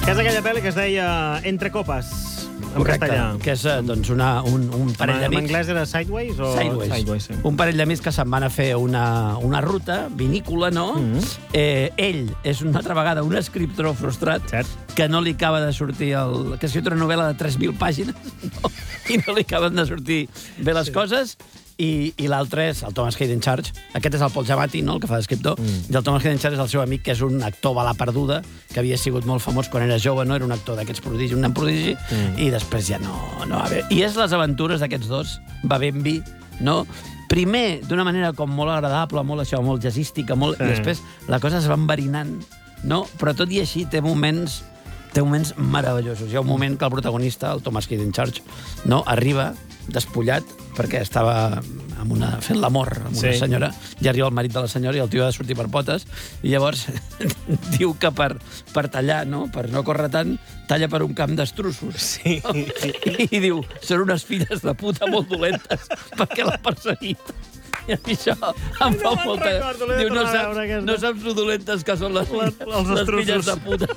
Que és aquella pel·li que es deia Entre copes, en castellà. Que és doncs, un parell d'amics. En anglès era Sideways o... Sideways. Sí. Un parell d'amics que se'n van a fer una ruta vinícola, no? Ell és una altra vegada un escriptor frustrat que no li acaba de sortir que ha escrit una novel·la de 3.000 pàgines i no li acaben de sortir bé les coses. I l'altre és el Thomas Hayden Church. Aquest és el Paul Giamatti, no?, el que fa d'escriptor. I el Thomas Hayden Church és el seu amic, que és un actor bala perduda, que havia sigut molt famós quan era jove, no? Era un actor d'aquests prodigi, un nen prodigi, i després ja no va bé. I és les aventures d'aquests dos, Bavembi, no? Primer, d'una manera com molt agradable, molt això, molt jazzística, i després la cosa es va enverinant, no? Però tot i així té moments meravellosos. Hi ha un moment que el protagonista, el Thomas Hayden Church, no, arriba despullat perquè estava fent l'amor amb una senyora, i arriba el marit de la senyora i el tio ha de sortir per potes, i llavors diu que per tallar, no?, per no córrer tant, talla per un camp d'estruços. Sí. I diu, són unes filles de puta molt dolentes perquè l'ha perseguit. I a mi això em fa molta... Diu, no saps lo dolentes que són les filles de puta.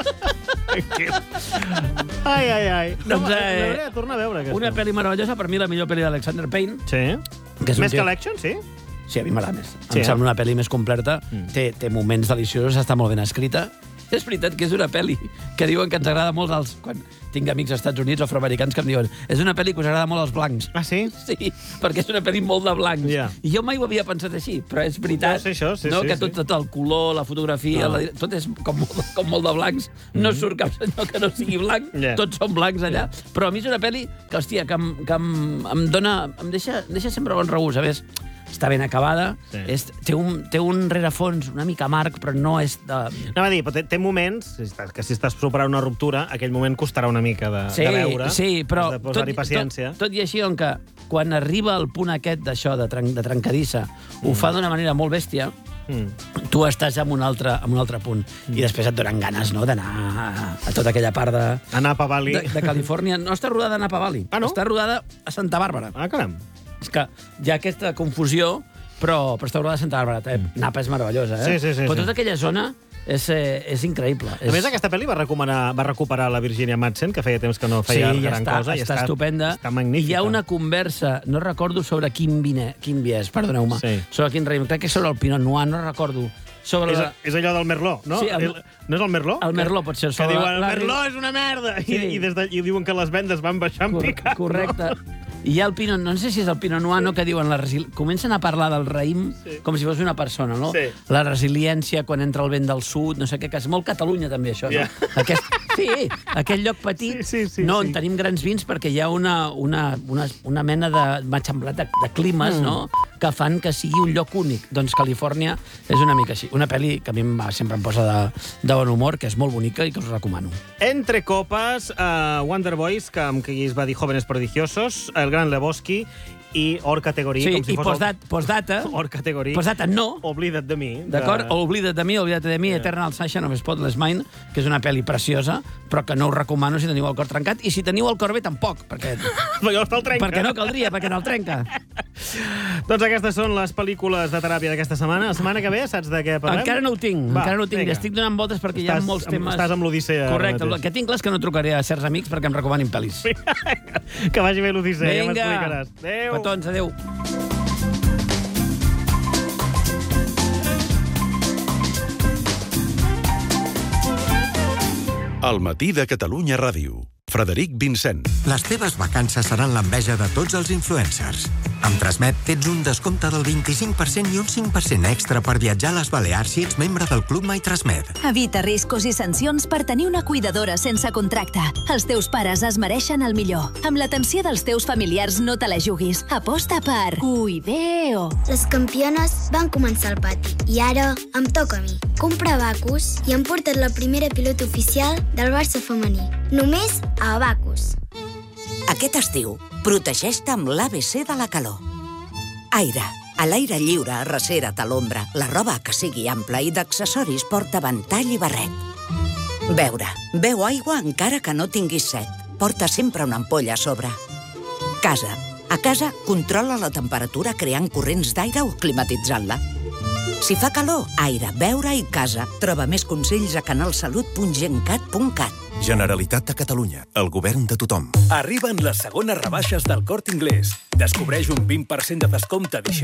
Ai. Doncs, l'hauré de tornar a veure, aquesta. Una pel·li meravellosa, per mi la millor pel·li d'Alexander Payne. Sí. Més que Election, sí? Sí, a mi m'agrada més. Em sembla una pel·li més completa, té moments deliciosos, està molt ben escrita. És veritat que és una pel·li que diuen que ens agrada molt quan tinc amics als Estats Units o afroamericans que em diuen és una pel·li que us agrada molt als blancs. Ah, sí? Sí, perquè és una pel·li molt de blancs. I jo mai ho havia pensat així, però és veritat que tot el color, la fotografia, tot és com molt de blancs. No surt cap senyor que no sigui blanc, tots són blancs allà. Però a mi és una pel·li que, hòstia, que em deixa sempre bon regust. A més, està ben acabada, té un rerefons una mica amarg, però no és de... Anava a dir, però té moments que si estàs superant una ruptura, aquell moment costarà una mica de veure. Sí, però de posar-hi paciència. Tot i així, que quan arriba al punt aquest d'això, de trencadissa, ho fa d'una manera molt bèstia, tu estàs en un altre punt. I després et donen ganes, no?, d'anar a tota aquella part de Napa Valley. De Califòrnia. No està rodada a Napa Valley. Ah, no? Està rodada a Santa Bàrbara. Ah, caram. És que hi ha aquesta confusió, però està rodada a Santa Bàrbara. Napa és meravellosa, Sí. Però tota aquella zona és increïble. A més, aquesta pel·li va recuperar la Virginia Madsen, que feia temps que no feia gran cosa. Sí, està estupenda. Està magnífica. Hi ha una conversa, no recordo sobre quin vi és, perdoneu-me, sobre quin raïm, crec que és sobre el Pinot Noir, no recordo. És allò del Merlot, no? Sí, no és el Merlot? El Merlot pot ser. Que diuen, el Merlot és una merda! I diuen que les vendes van baixar en picat. Correcte. I hi ha el Pinot, no sé si és el Pinot Noir, no, que diuen comencen a parlar del raïm com si fos una persona, no? La resiliència quan entra el vent del sud, no sé què, que és molt Catalunya també, això, no? Aquest lloc petit, no, on tenim grans vins perquè hi ha una mena de matxemblat de climes, no?, que fan que sigui un lloc únic. Doncs Califòrnia és una mica així. Una pel·li que a mi sempre em posa de bon humor, que és molt bonica i que us recomano. Entre copes, Wonder Boys, que es va dir Jóvenes Prodigiosos, El Gran Lebowski i Or Category. Sí, i postdata. Or Category. Postdata no. Oblida't de mi. D'acord? Oblida't de mi, Eternal Sunshine of a Spotless Mind, que és una pel·li preciosa, però que no us recomano si teniu el cor trencat, i si teniu el cor bé tampoc, perquè no caldria, perquè no el trenca. Doncs aquestes són les pel·lícules de teràpia d'aquesta setmana. La setmana que ve, saps de què parlem? Encara no ho tinc. Estic donant voltes perquè hi ha molts temes... Estàs amb l'Odissea. Correcte. El que tinc clar és que no trucaré a certs amics perquè em recomanin pel·lis. Que vagi bé l'Odissea, ja m'explicaràs. Adéu. Petons, adéu. Al matí de Catalunya Ràdio. Frederic Vincent. Les teves vacances seran l'enveja de tots els influencers. Amb Transmet tens un descompte del 25% i un 5% extra per viatjar a les Balears si ets membre del Club My Transmet. Evita riscos i sancions per tenir una cuidadora sense contracte. Els teus pares es mereixen el millor. Amb l'atenció dels teus familiars no te la juguis. Aposta per Cuideo. Les campiones van començar al pati i ara em toca a mi. Comprar Abacus i hem portat la primera pilota oficial del Barça femení. Només a Abacus. Aquest estiu, protegeix-te amb l'ABC de la calor. Aire. A l'aire lliure, arrecera't a l'ombra. La roba que sigui ampla i d'accessoris porta ventall i barret. Beure. Beu aigua encara que no tinguis set. Porta sempre una ampolla a sobre. Casa. A casa, controla la temperatura creant corrents d'aire o climatitzant-la. Si fa calor, aire, beure i casa. Troba més consells a canalsalut.gencat.cat. Generalitat de Catalunya, el govern de tothom. Arriben les segones rebaixes del Corte Inglés. Descobreix un 20% de descompte edició